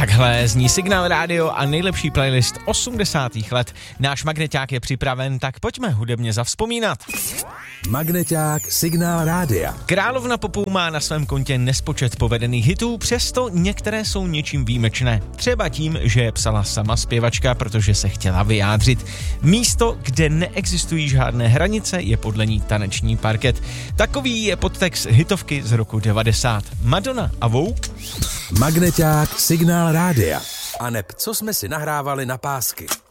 Takhle zní Signál rádio a nejlepší playlist 80. let. Náš magneťák je připraven, tak pojďme hudebně zavzpomínat. Magneťák Signál rádia. Královna popu má na svém kontě nespočet povedených hitů, přesto některé jsou něčím výjimečné. Třeba tím, že je psala sama zpěvačka, protože se chtěla vyjádřit. Místo, kde neexistují žádné hranice, je podle ní taneční parket. Takový je podtext hitovky z roku 90. Madonna a Vogue. Magneťák Signál rádia. A neb co jsme si nahrávali na pásky.